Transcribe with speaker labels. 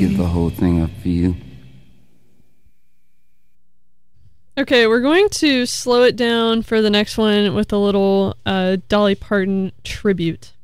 Speaker 1: give the whole thing up for you.
Speaker 2: Okay, we're going to slow it down for the next one with a little Dolly Parton tribute.